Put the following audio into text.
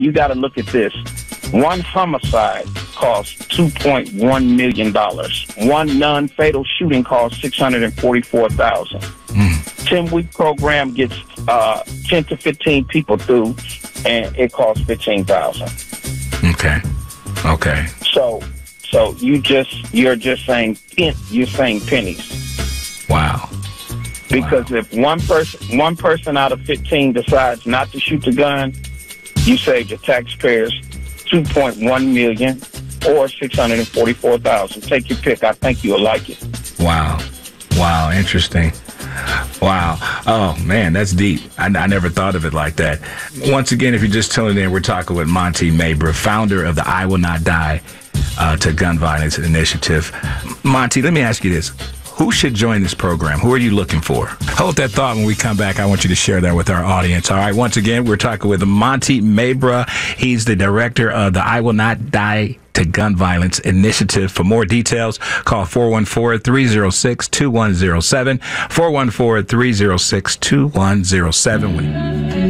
you got to look at this. One homicide costs $2.1 million. One non-fatal shooting costs $644,000. 10-week program gets 10 to 15 people through, and it costs $15,000. Okay. So you're just saying pennies. Wow. Because if one person out of 15 decides not to shoot the gun, you save the taxpayers $2.1 million or $644,000. Take your pick. I think you'll like it. Wow. Interesting. Wow. Oh, man, that's deep. I never thought of it like that. Once again, if you're just tuning in, we're talking with Monte Mabra, founder of the I Will Not Die to Gun Violence Initiative. Monte, let me ask you this. Who should join this program? Who are you looking for? Hold that thought. When we come back, I want you to share that with our audience. All right, once again, we're talking with Monte Mabra. He's the director of the I Will Not Die to Gun Violence Initiative. For more details, call 414-306-2107, 414-306-2107.